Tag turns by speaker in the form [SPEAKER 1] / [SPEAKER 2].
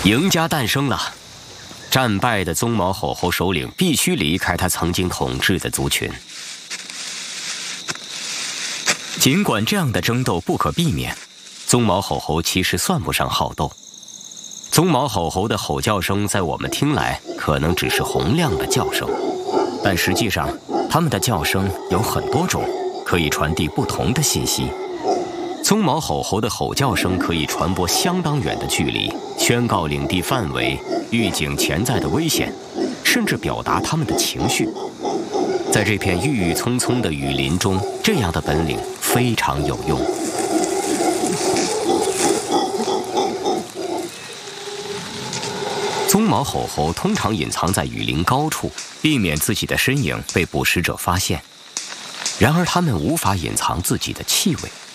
[SPEAKER 1] 赢家诞生了，战败的鬃毛吼猴首领必须离开他曾经统治的族群。
[SPEAKER 2] 尽管这样的争斗不可避免，鬃毛吼猴其实算不上好斗。鬃毛吼猴的吼叫声在我们听来可能只是洪亮的叫声，但实际上它们的叫声有很多种，可以传递不同的信息。鬃毛吼猴的吼叫声可以传播相当远的距离，宣告领地范围，预警潜在的危险，甚至表达他们的情绪。在这片郁郁葱葱的雨林中，这样的本领非常有用。鬃毛吼猴通常隐藏在雨林高处，避免自己的身影被捕食者发现。然而，它们无法隐藏自己的气味。